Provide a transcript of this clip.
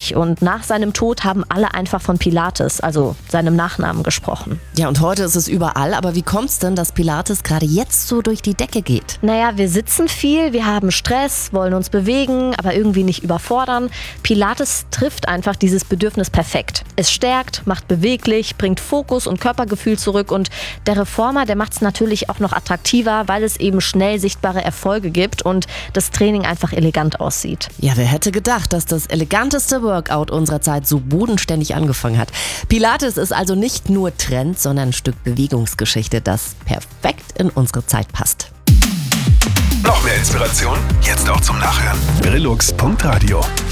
wichtig und nach seinem Tod haben alle einfach von Pilates, also seinem Nachnamen, gesprochen. Ja, und heute ist es überall, aber wie kommt's denn, dass Pilates gerade jetzt so durch die Decke geht? Naja, wir sitzen viel, wir haben Stress, wollen uns bewegen, aber irgendwie nicht überfordern. Pilates trifft einfach dieses Bedürfnis perfekt. Es stärkt, macht beweglich, bringt Fokus und Körpergefühl zurück und der Reformer, der macht es natürlich auch noch attraktiver, weil es eben schnell sichtbare Erfolge gibt und das Training einfach elegant aussieht. Ja, wer hätte gedacht, dass das eleganteste Workout unserer Zeit so bodenständig angefangen hat. Pilates ist also nicht nur Trend, sondern ein Stück Bewegungsgeschichte, das perfekt in unsere Zeit passt. Noch mehr Inspiration? Jetzt auch zum Nachhören. Brillux.radio